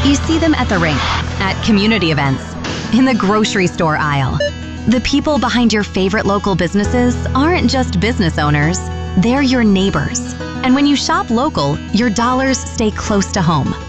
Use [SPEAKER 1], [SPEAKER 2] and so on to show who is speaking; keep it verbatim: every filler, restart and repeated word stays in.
[SPEAKER 1] You see them at the rink, at community events, in the grocery store aisle. The people behind your favorite local businesses aren't just business owners, they're your neighbors. And when you shop local, your dollars stay close to home.